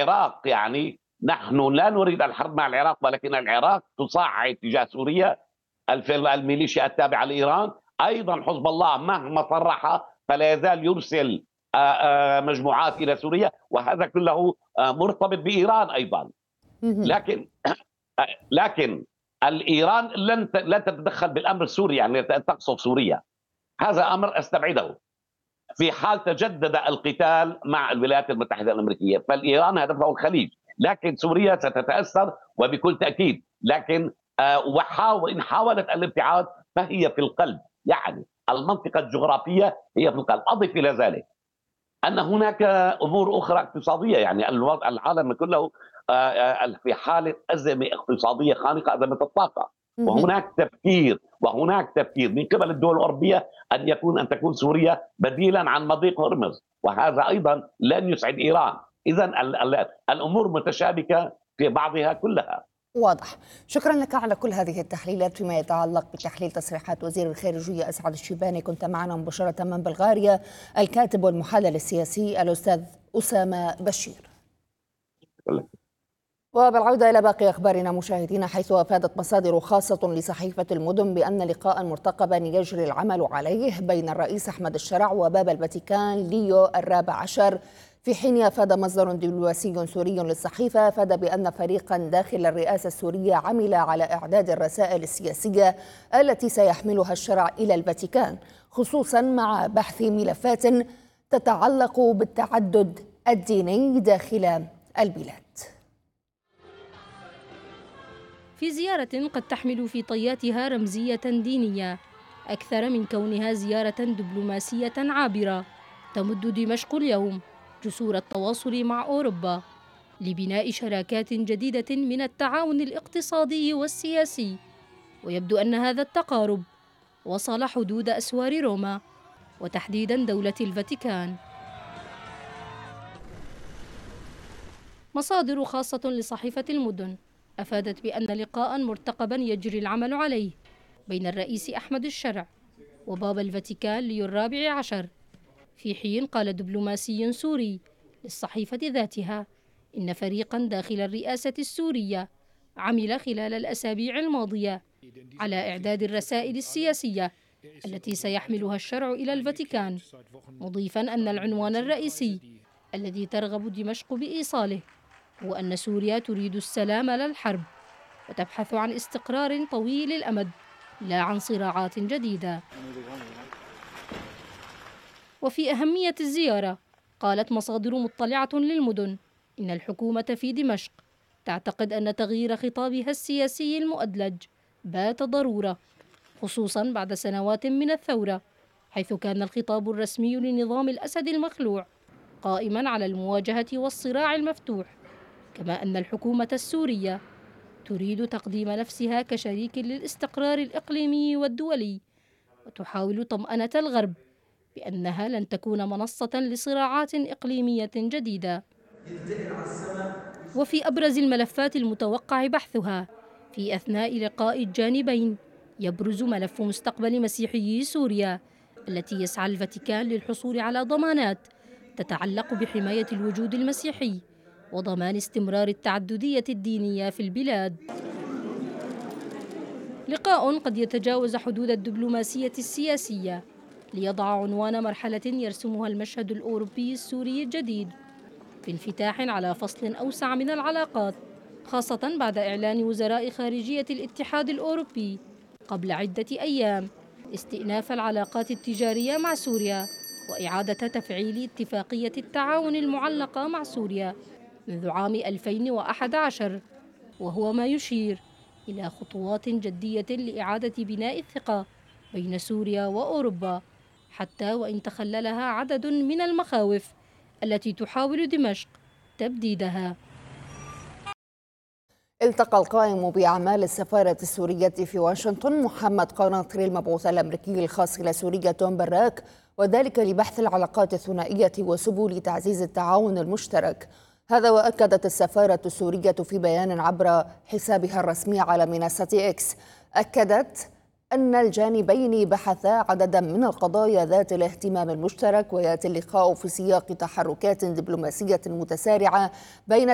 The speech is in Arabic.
العراق يعني نحن لا نريد الحرب مع العراق، ولكن العراق تصعد تجاه سوريا الميليشيا التابعة لإيران. أيضا حزب الله مهما صرح فلا يزال يرسل مجموعات إلى سوريا، وهذا كله مرتبط بإيران أيضا. مهم. لكن الإيران لن تتدخل بالأمر السوري، يعني تقصف سوريا. هذا أمر أستبعده في حال تجدد القتال مع الولايات المتحدة الأمريكية. فالإيران هدفه الخليج، لكن سوريا ستتأثر وبكل تأكيد. لكن وإن حاولت الابتعاد فهي في القلب، يعني المنطقة الجغرافية هي في القلب. أضف إلى ذلك أن هناك أمور أخرى اقتصادية، يعني العالم كله في حالة أزمة اقتصادية خانقة، أزمة الطاقة. مهم. وهناك تفكير من قبل الدول الأوروبية أن تكون سوريا بديلا عن مضيق هرمز، وهذا أيضا لن يسعد إيران. إذا الأمور متشابكة في بعضها كلها. واضح. شكرا لك على كل هذه التحليلات فيما يتعلق بتحليل تصريحات وزير الخارجية أسعد الشيباني. كنت معنا مباشرة من بلغاريا الكاتب والمحلل السياسي الأستاذ أسامة بشير. وبالعودة إلى باقي أخبارنا مشاهدينا، حيث أفادت مصادر خاصة لصحيفة المدن بأن لقاء مرتقبا يجري العمل عليه بين الرئيس أحمد الشرع وباب الفاتيكان ليو ال14، في حين أفاد مصدر دبلوماسي سوري للصحيفة بأن فريقا داخل الرئاسة السورية عمل على إعداد الرسائل السياسية التي سيحملها الشرع إلى الفاتيكان، خصوصا مع بحث ملفات تتعلق بالتعدد الديني داخل البلاد. في زيارة قد تحمل في طياتها رمزية دينية أكثر من كونها زيارة دبلوماسية عابرة، تمد دمشق اليوم جسور التواصل مع أوروبا لبناء شراكات جديدة من التعاون الاقتصادي والسياسي. ويبدو أن هذا التقارب وصل حدود أسوار روما وتحديدا دولة الفاتيكان. مصادر خاصة لصحيفة المدن أفادت بأن لقاء مرتقبا يجري العمل عليه بين الرئيس أحمد الشرع وبابا الفاتيكان ليو ال14، في حين قال دبلوماسي سوري للصحيفة ذاتها إن فريقا داخل الرئاسة السورية عمل خلال الأسابيع الماضية على إعداد الرسائل السياسية التي سيحملها الشرع إلى الفاتيكان، مضيفا أن العنوان الرئيسي الذي ترغب دمشق بإيصاله هو أن سوريا تريد السلام لا الحرب، وتبحث عن استقرار طويل الأمد لا عن صراعات جديدة. وفي أهمية الزيارة قالت مصادر مطلعة للمدن إن الحكومة في دمشق تعتقد أن تغيير خطابها السياسي المؤدلج بات ضرورة، خصوصا بعد سنوات من الثورة، حيث كان الخطاب الرسمي لنظام الأسد المخلوع قائما على المواجهة والصراع المفتوح، كما أن الحكومة السورية تريد تقديم نفسها كشريك للاستقرار الإقليمي والدولي، وتحاول طمأنة الغرب بأنها لن تكون منصة لصراعات إقليمية جديدة. وفي أبرز الملفات المتوقع بحثها في أثناء لقاء الجانبين يبرز ملف مستقبل مسيحيي سوريا، التي يسعى الفاتيكان للحصول على ضمانات تتعلق بحماية الوجود المسيحي وضمان استمرار التعددية الدينية في البلاد. لقاء قد يتجاوز حدود الدبلوماسية السياسية ليضع عنوان مرحلة يرسمها المشهد الأوروبي السوري الجديد بانفتاح على فصل أوسع من العلاقات، خاصة بعد إعلان وزراء خارجية الاتحاد الأوروبي قبل عدة أيام استئناف العلاقات التجارية مع سوريا وإعادة تفعيل اتفاقية التعاون المعلقة مع سوريا منذ عام 2011، وهو ما يشير إلى خطوات جدية لإعادة بناء الثقة بين سوريا وأوروبا، حتى وإن تخللها عدد من المخاوف التي تحاول دمشق تبديدها. التقى القائم بأعمال السفارة السورية في واشنطن محمد قناطري المبعوث الأمريكي الخاص إلى سوريا توم براك، وذلك لبحث العلاقات الثنائية وسبل تعزيز التعاون المشترك. هذا وأكدت السفارة السورية في بيان عبر حسابها الرسمي على منصة إكس، أكدت أن الجانبين بحثا عددا من القضايا ذات الاهتمام المشترك، ويأتي اللقاء في سياق تحركات دبلوماسية متسارعة بين